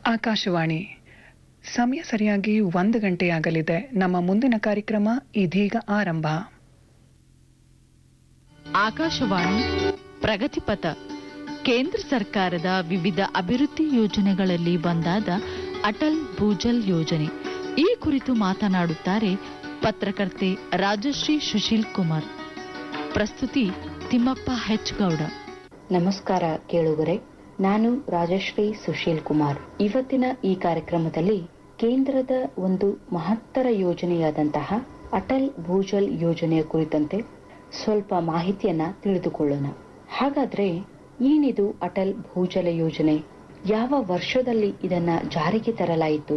ಆಕಾಶವಾಣಿ ಸಮಯ ಸರಿಯಾಗಿ 1 ಗಂಟೆಯಾಗಲಿದೆ. ನಮ್ಮ ಮುಂದಿನ ಕಾರ್ಯಕ್ರಮ ಇದೀಗ ಆರಂಭ. ಆಕಾಶವಾಣಿ ಪ್ರಗತಿಪಥ ಕೇಂದ್ರ ಸರ್ಕಾರದ ವಿವಿಧ ಅಭಿವೃದ್ಧಿ ಯೋಜನೆಗಳಲ್ಲಿ ಒಂದಾದ ಅಟಲ್ ಭೂಜಲ್ ಯೋಜನೆ. ಈ ಕುರಿತು ಮಾತನಾಡುತ್ತಾರೆ ಪತ್ರಕರ್ತೆ ರಾಜಶ್ರೀ ಸುಶೀಲ್ ಕುಮಾರ್. ಪ್ರಸ್ತುತಿ ತಿಮ್ಮಪ್ಪ ಹೆಚ್ಗೌಡ. ನಮಸ್ಕಾರ ಕೇಳುಗರೆ, ನಾನು ರಾಜಶ್ರೀ ಸುಶೀಲ್ ಕುಮಾರ್. ಇವತ್ತಿನ ಈ ಕಾರ್ಯಕ್ರಮದಲ್ಲಿ ಕೇಂದ್ರದ ಒಂದು ಮಹತ್ತರ ಯೋಜನೆಯಾದಂತಹ ಅಟಲ್ ಭೂಜಲ್ ಯೋಜನೆಯ ಕುರಿತಂತೆ ಸ್ವಲ್ಪ ಮಾಹಿತಿಯನ್ನ ತಿಳಿದುಕೊಳ್ಳೋಣ. ಹಾಗಾದ್ರೆ ಏನಿದು ಅಟಲ್ ಭೂಜಲ ಯೋಜನೆ? ಯಾವ ವರ್ಷದಲ್ಲಿ ಇದನ್ನ ಜಾರಿಗೆ ತರಲಾಯಿತು?